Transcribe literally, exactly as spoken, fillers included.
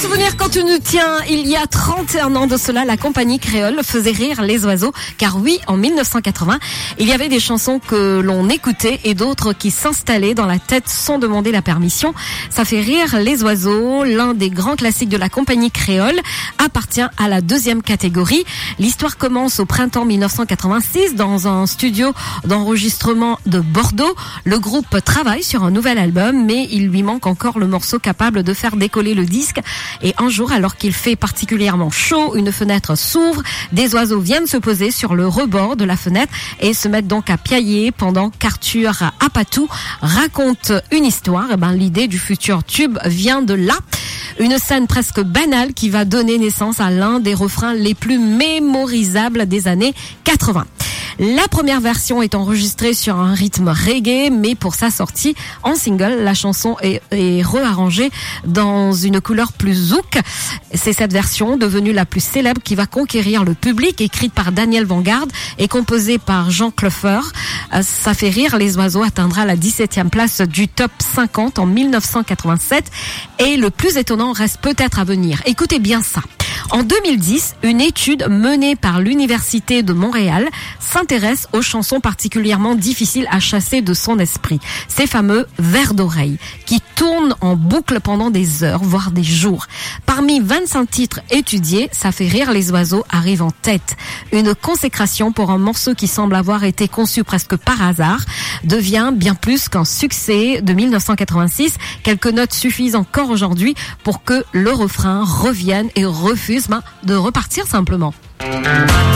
Souvenir quand tu nous tiens, il y a trente et un ans de cela, la compagnie créole faisait rire les oiseaux. Car oui, en mille neuf cent quatre-vingts, il y avait des chansons que l'on écoutait et d'autres qui s'installaient dans la tête sans demander la permission. Ça fait rire les oiseaux, l'un des grands classiques de la compagnie créole, appartient à la deuxième catégorie. L'histoire commence au printemps mille neuf cent quatre-vingt-six dans un studio d'enregistrement de Bordeaux. Le groupe travaille sur un nouvel album, mais il lui manque encore le morceau capable de faire décoller le disque. Et un jour, alors qu'il fait particulièrement chaud, une fenêtre s'ouvre, des oiseaux viennent se poser sur le rebord de la fenêtre et se mettent donc à piailler pendant qu'Arthur Apatou raconte une histoire. Et ben, l'idée du futur tube vient de là. Une scène presque banale qui va donner naissance à l'un des refrains les plus mémorisables des années quatre-vingts. La première version est enregistrée sur un rythme reggae, mais pour sa sortie en single, la chanson est, est réarrangée dans une couleur plus zouk. C'est cette version, devenue la plus célèbre, qui va conquérir le public, écrite par Daniel Vanguard et composée par Jean Clouffer. Ça fait rire les oiseaux atteindra la dix-septième place du top cinquante en mille neuf cent quatre-vingt-sept. Et le plus étonnant reste peut-être à venir. Écoutez bien ça. En deux mille dix, une étude menée par l'Université de Montréal s'intéresse aux chansons particulièrement difficiles à chasser de son esprit. Ces fameux vers d'oreille qui tournent en boucle pendant des heures, voire des jours. Parmi vingt-cinq titres étudiés, Ça fait rire les oiseaux arrive en tête. Une consécration pour un morceau qui semble avoir été conçu presque par hasard devient bien plus qu'un succès de mille neuf cent quatre-vingt-six. Quelques notes suffisent encore aujourd'hui pour que le refrain revienne et refuse ben, de repartir simplement.